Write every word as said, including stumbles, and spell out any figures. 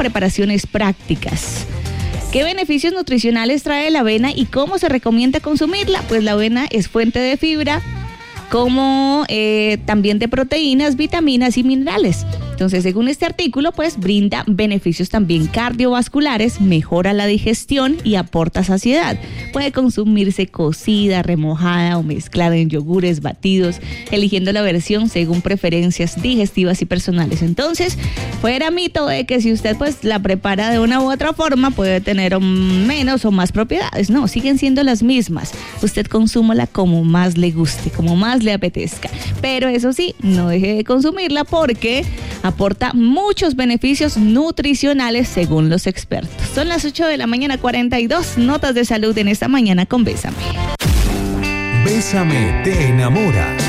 preparaciones prácticas. ¿Qué beneficios nutricionales trae la avena y cómo se recomienda consumirla? Pues la avena es fuente de fibra, como eh, también de proteínas, vitaminas y minerales. Entonces, según este artículo, pues brinda beneficios también cardiovasculares, mejora la digestión y aporta saciedad. Puede consumirse cocida, remojada o mezclada en yogures, batidos, eligiendo la versión según preferencias digestivas y personales. Entonces, fuera mito de que si usted pues la prepara de una u otra forma, puede tener menos o más propiedades. No, siguen siendo las mismas. Usted consúmala como más le guste, como más le apetezca. Pero eso sí, no deje de consumirla porque aporta muchos beneficios nutricionales según los expertos. Son las ocho de la mañana, cuarenta y dos notas de salud en esta mañana con Bésame. Bésame te enamora.